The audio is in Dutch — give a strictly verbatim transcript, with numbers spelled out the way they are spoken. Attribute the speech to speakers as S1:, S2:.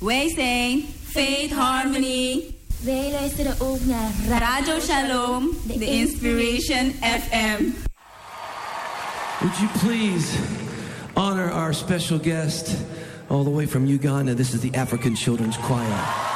S1: Wij zijn Faith Harmony.
S2: Wij luisteren ook naar
S1: Radio Shalom, de Inspiration F M.
S3: Would you please honor our special guest all the way from Uganda? This is the African Children's Choir.